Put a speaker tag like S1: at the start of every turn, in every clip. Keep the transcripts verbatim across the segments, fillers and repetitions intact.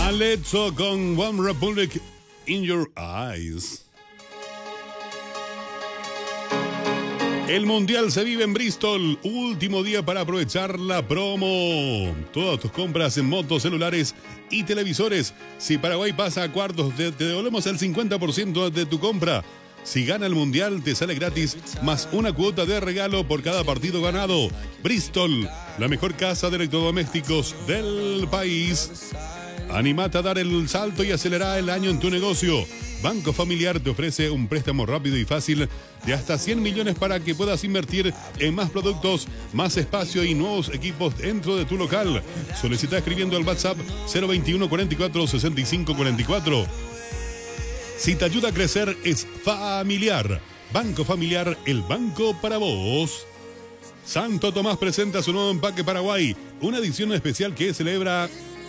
S1: Alesso con One Republic in Your Eyes. El Mundial se vive en Bristol. Último día para aprovechar la promo. Todas tus compras en motos, celulares y televisores. Si Paraguay pasa a cuartos, te, te devolvemos el cincuenta por ciento de tu compra. Si gana el Mundial, te sale gratis, más una cuota de regalo por cada partido ganado. Bristol, la mejor casa de electrodomésticos del país. Animate a dar el salto y acelera el año en tu negocio. Banco Familiar te ofrece un préstamo rápido y fácil de hasta cien millones para que puedas invertir en más productos, más espacio y nuevos equipos dentro de tu local. Solicita escribiendo al WhatsApp cero veintiuno cuarenta y cuatro sesenta y cinco cuarenta y cuatro. Si te ayuda a crecer, es Familiar. Banco Familiar, el banco para vos. Santo Tomás presenta su nuevo empaque Paraguay, una edición especial que celebra...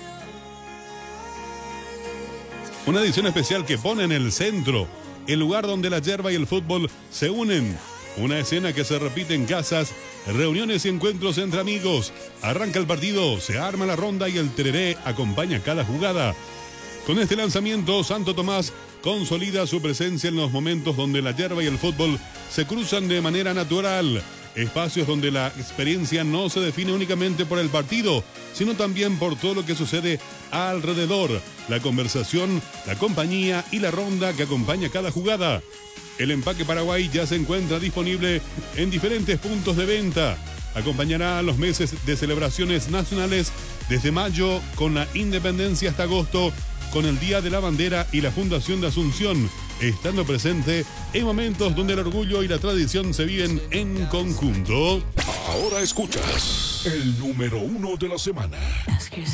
S1: Una edición especial que pone en el centro el lugar donde la yerba y el fútbol se unen. Una escena que se repite en casas, reuniones y encuentros entre amigos. Arranca el partido, se arma la ronda y el tereré acompaña cada jugada. Con este lanzamiento, Santo Tomás consolida su presencia en los momentos donde la yerba y el fútbol se cruzan de manera natural. Espacios donde la experiencia no se define únicamente por el partido, sino también por todo lo que sucede alrededor, la conversación, la compañía y la ronda que acompaña cada jugada. El empaque Paraguay ya se encuentra disponible en diferentes puntos de venta. Acompañará los meses de celebraciones nacionales desde mayo con la independencia hasta agosto con el Día de la Bandera y la Fundación de Asunción, estando presente en momentos donde el orgullo y la tradición se viven en conjunto.
S2: Ahora escuchas el número uno de la semana.